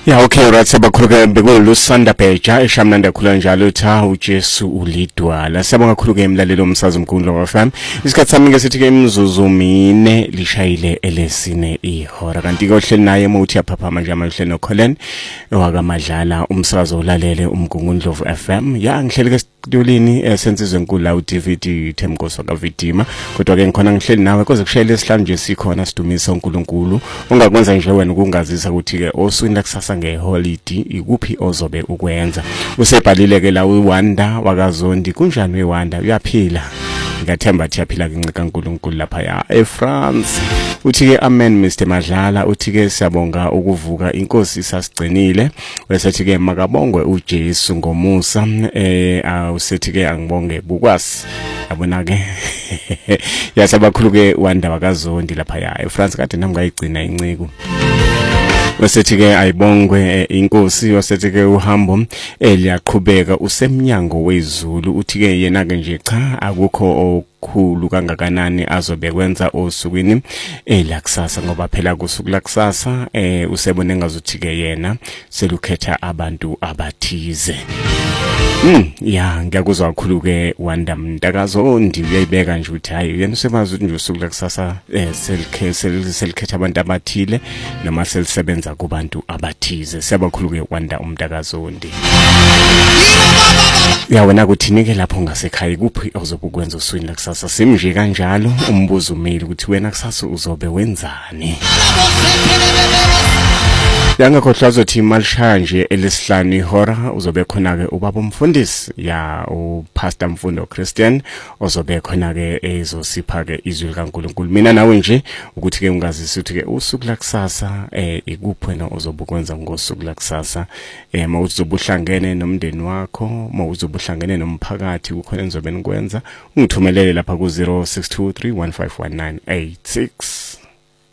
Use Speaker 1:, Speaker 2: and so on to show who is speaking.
Speaker 1: Ya okay right sabakhuluke bekulusanda Bheja eshamnanda khula njalo tha uJesu ulidwala sabonga khuluke emlalelo umsazi omkhulu wa FM isikhathi sami ke sithi ke imizuzu mine lishayile elesine ihora kanti ke ohleli naye umuthi yaphaphama nje amahlelo noColin wakamadlala umsazi olalele umgungundlovu FM ya ngihleli ke studiolini sensizwe enkulu la uDVD Themkosi wakavidima kodwa ke ngikhona ngihleli nawe koze kushayile esihlanu nje sikhona sidumisa uNkulunkulu ungakwenza nje wena ukungazisa ukuthi ke osukwini lakusasa ngeholiday ikuphi ozobe ukwenza usebhalile ke la uWanda wakaZondi kunjani weWanda uyaphila ngathembathi yaphila ngencika uNkulunkulu lapha ya eFrance uthi ke amen Mr Madlala uthi ke siyabonga ukuvuka inkosi sasigcinile wesethi ke makabongwe uJesu ngomusa usethi ke angibonge bukwasi yabona ke yasabakhulu ke Wanda wakaZondi lapha ya eFrance kade nami ngayigcina inciko wesethi ke ayibongwe inkosi wesethi ke uhambo liyaqhubeka usemnyango wezulu uthi ke yena ke nje cha akukho okukhulu kangakanani azobe kwenza osukwini lakusasa ngoba phela kusuku lakusasa usebone ngazuthi ke yena selukhetha abantu abathize ya ngiyakuzwa kakhulu ke Wanda Mntakazondi uyayibeka nje uthi hayi yena usemazi ukuthi nje usuku lakusasa selikhetha abantu abathile noma selisebenza kubantu abathize siyabakhulu ke Wanda Mntakazondi ya wena kuthini ke lapho ngasekhaya kuphi ozobe ukwenza usukwini lakusasa simnje kanjalo umbuzo umile ukuthi wena kusasa uzobe wenzani yangakhohlwa azothi malishaya nje elesihlanu ihora uzobe khona ke ubaba umfundisi ya uPastor Mfundo Christian ozobe khona ke ezosipha ke izwi likaNkulunkulu mina nawe nje ukuthi ke ungazisa ukuthi ke usuku lakusasa ikuphi wena ozobe ukwenza ngosuku lakusasa mawuzobe uhlangene nomndeni wakho mawuzobe uhlangene nomphakathi kukhona enzobe nikwenza ungithumelele lapha ku 0623151986